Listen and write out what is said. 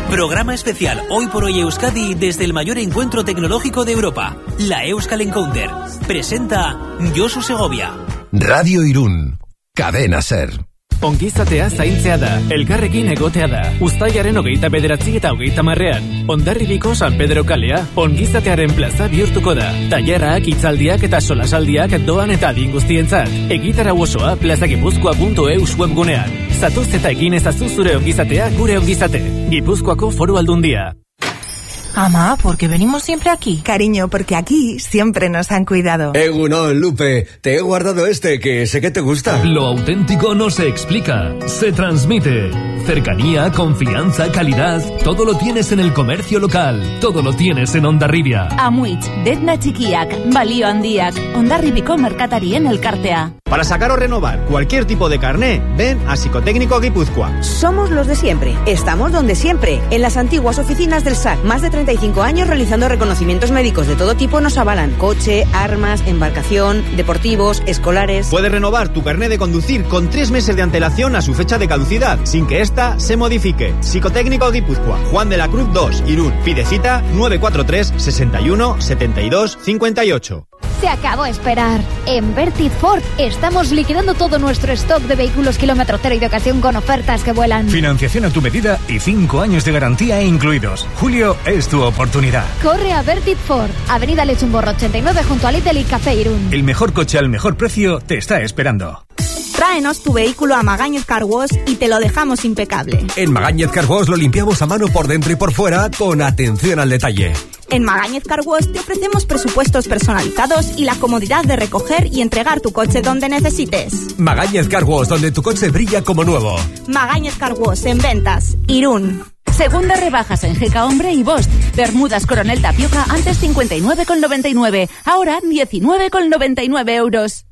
Programa especial Hoy por Hoy Euskadi desde el mayor encuentro tecnológico de Europa, la Euskal Encounter. Presenta Josu Segovia. Radio Irún, Cadena Ser. Ongizatea zaintzea da, elkarrekin egotea da. Uztailaren 29 eta 30. Hondarribiko San Pedro kalea, ongizatearen plaza bihurtuko da. Tailerrak, hitzaldiak eta solasaldiak doan eta adin guztientzat. Egitarau osoa plazagipuzkoa.eus webgunean. Zatuz eta egin ezazu zure ongizatea gure ongizate. Gipuzkoako Foru Aldundia. Ama, ¿por qué venimos siempre aquí? Cariño, porque aquí siempre nos han cuidado. Egunon, Lupe, te he guardado este que sé que te gusta. Lo auténtico no se explica, se transmite. Cercanía, confianza, calidad, todo lo tienes en el comercio local, todo lo tienes en Hondarribia. Amuitz, Detna Txikiak, Balio Handiak, Hondarribiko merkatarien elkartea. Para sacar o renovar cualquier tipo de carné, ven a Psicotécnico Guipúzcoa. Somos los de siempre, estamos donde siempre, en las antiguas oficinas del SAC. Más de 35 años realizando reconocimientos médicos de todo tipo nos avalan. Coche, armas, embarcación, deportivos, escolares. Puedes renovar tu carné de conducir con 3 meses de antelación a su fecha de caducidad, sin que esta se modifique. Psicotécnico Guipúzcoa, Juan de la Cruz 2, Irún. Pide cita 943 61 72 58. Se acabó esperar. En Vertit Ford estamos liquidando todo nuestro stock de vehículos kilómetro cero y de ocasión con ofertas que vuelan. Financiación a tu medida y 5 años de garantía incluidos. Julio es tu oportunidad. Corre a Vertit Ford, Avenida Lechumborro 89 junto al Lidl y Café Irún. El mejor coche al mejor precio te está esperando. Tráenos tu vehículo a Magañez Car Wash y te lo dejamos impecable. En Magañez Car Wash lo limpiamos a mano por dentro y por fuera con atención al detalle. En Magañez Car Wash te ofrecemos presupuestos personalizados y la comodidad de recoger y entregar tu coche donde necesites. Magañez Car Wash, donde tu coche brilla como nuevo. Magañez Car Wash, en ventas, Irún. Segundas rebajas en GK Hombre y Bost. Bermudas Coronel Tapioca antes 59,99, ahora 19,99 euros.